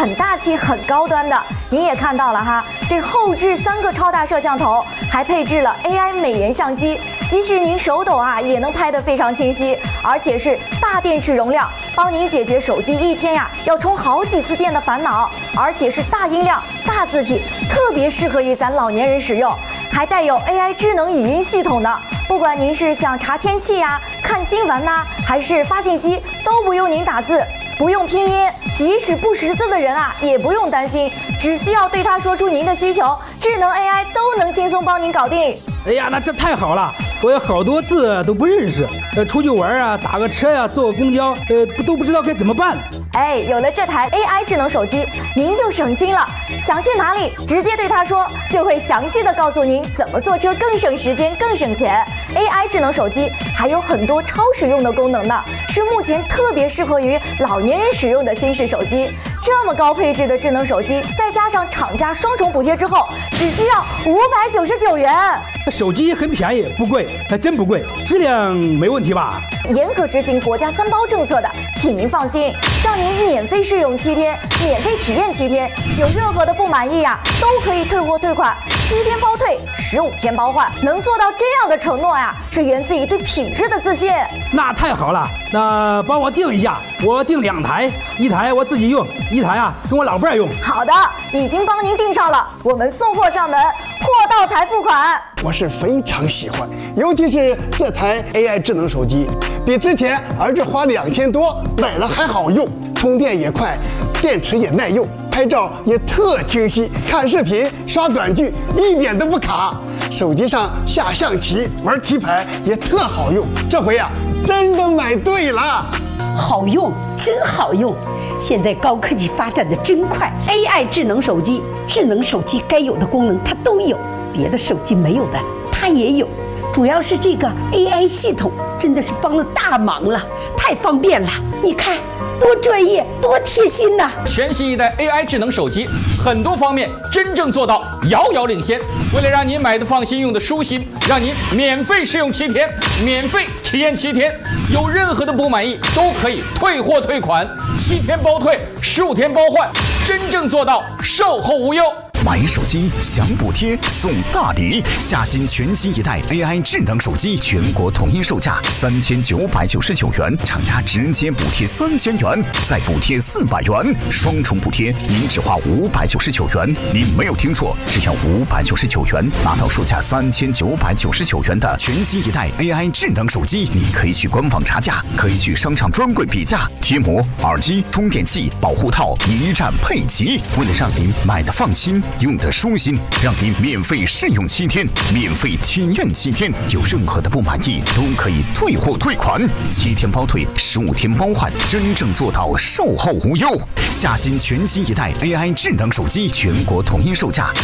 很大气、很高端的。你也看到了哈，这后置3个超大摄像头，还配置了 AI 美颜相机，即使您手抖啊，也能拍得非常清晰，而且是大电池容量，帮您解决手机一天呀要充好几次电的烦恼，而且是大音量、大字体，特别适合于咱老年人使用，还带有 AI 智能语音系统的。不管您是想查天气呀、看新闻呐，还是发信息，都不用您打字，不用拼音，即使不识字的人啊，也不用担心，只需要对他说出您的需求，智能 AI 都能轻松帮您搞定。 哎呀，那这太好了！我有好多字都不认识，出去玩啊，打个车呀、坐个公交，都不知道该怎么办。 哎，有了这台 AI 智能手机，您就省心了。想去哪里，直接对它说，就会详细的告诉您怎么坐车更省时间、更省钱。AI 智能手机还有很多超实用的功能呢，是目前特别适合于老年人使用的新式手机。这么高配置的智能手机，再加上厂家双重补贴之后，只需要599元。 手机很便宜，不贵，还真不贵，质量没问题吧？ 严格执行国家3包政策的，请您放心，让您免费试用7天，免费体验7天，有任何的不满意呀，都可以退货退款，7天包退，15天包换，能做到这样的承诺呀，是源自于对品质的自信。 那太好了，那帮我订一下，我订2台，一台我自己用，一台啊跟我老伴用。 好的，已经帮您订上了，我们送货上门，货到才付款。 我是非常喜欢，尤其是这台 AI 智能手机，比之前儿子花2000多买了还好用，充电也快，电池也耐用，拍照也特清晰，看视频刷短剧一点都不卡，手机上下象棋玩棋牌也特好用。这回啊，真的买对了， 好用，真好用。现在高科技发展的真快 ，AI 智能手机该有的功能它都有，别的手机没有的它也有。主要是这个 AI 系统真的是帮了大忙了，太方便了。你看多专业，多贴心呐！ 全新一代 AI 智能手机，很多方面真正做到遥遥领先。为了让您买的放心，用的舒心，让您免费试用7天，免费体验7天，有任何的不满意都可以退货退款，7天包退，15天包换，真正做到售后无忧。 买手机享补贴送大礼，下新全新一代 AI 智能手机，全国统一售价3999元，厂家直接补贴3000元，再补贴400元，双重补贴，您只花599元。您没有听错，只要599元，拿到售价3999元的全新一代 AI 智能手机。你可以去官网查价，可以去商场专柜比价，贴膜、耳机、充电器、保护套一站配齐。为了让您买的放心，用的舒心，让您免费试用7天，免费体验7天，有任何的不满意都可以退货退款，7天包退，15天包换，真正做到售后无忧。下新全新一代 AI 智能手机，全国统一售价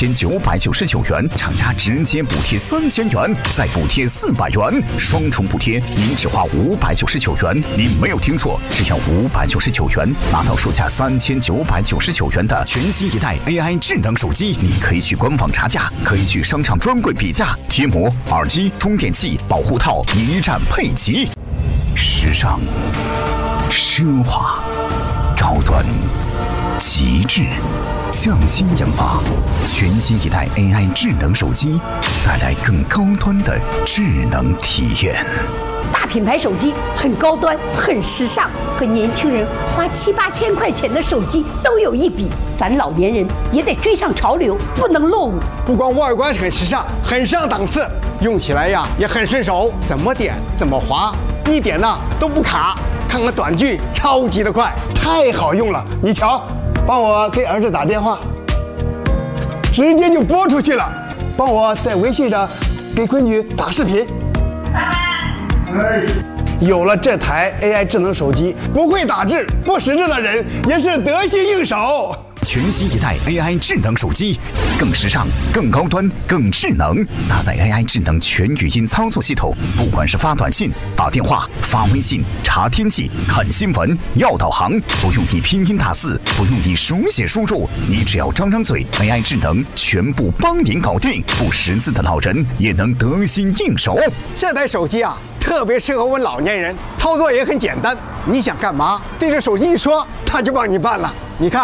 3999元，厂家直接补贴3000元，再补贴400元，双重补贴，您只花599元。您没有听错，只要599元，拿到售价3999元的全新一代 AI 智能手机。你可以去官网查价，可以去商场专柜比价，贴膜、耳机、充电器、保护套一站配齐。时尚、奢华、高端、极致，匠心研发，全新一代 AI 智能手机，带来更高端的智能体验。 大品牌手机很高端，很时尚，和年轻人花7、8千块钱的手机都有一比。咱老年人也得追上潮流，不能落伍。 不光外观很时尚，很上档次，用起来呀也很顺手，怎么点怎么滑，一点呢都不卡。看看短剧超级的快，太好用了。你瞧，帮我给儿子打电话，直接就拨出去了。帮我在微信上给闺女打视频。有了这台 AI 智能手机，不会打字、不识字的人也是得心应手。 全新一代 AI 智能手机，更时尚、更高端、更智能，搭载 AI 智能全语音操作系统，不管是发短信、打电话、发微信、查天气、看新闻、要导航，不用你拼音打字，不用你手写输入，你只要张张嘴 ，AI 智能全部帮您搞定，不识字的老人也能得心应手。 这台手机啊，特别适合我们老年人，操作也很简单。你想干嘛，对着手机一说，它就帮你办了。你看。